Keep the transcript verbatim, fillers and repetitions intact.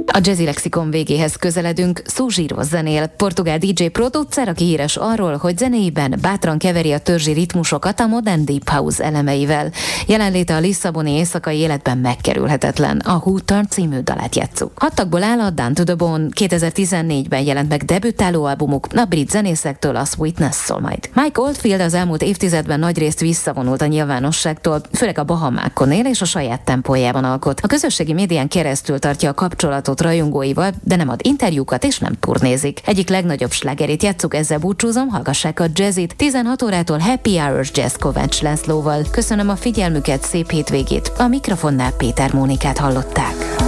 A Jazzy Lexikon végéhez közeledünk, Suziro zenél, portugál dé dzsé producer, aki híres arról, hogy zenéiben bátran keveri a törzsi ritmusokat a modern deep house elemeivel. Jelenléte a lisszaboni éjszakai életben megkerülhetetlen. A Who Turn című dalát játsszuk. Hat tagból áll a Down to the Bone, kétezer-tizennégyben jelent meg debütáló albumuk, a brit zenészektől a Sweetness szól majd. Mike Oldfield az elmúlt évtizedben nagyrészt visszavonult a nyilvánosságtól, főleg a Bahamákon él és a saját tempójában alkot. A közösségi médián keresztül tartja a kapcsolatot rajongóival, de nem ad interjúkat és nem turnézik. Egyik legnagyobb slágerét játsszuk, ezzel búcsúzom, hallgassák a Jazzit. tizenhat órától Happy Hours Jazz Kovács Lászlóval. Köszönöm a figyelmüket, szép hétvégét. A mikrofonnál Péter Mónikát hallották.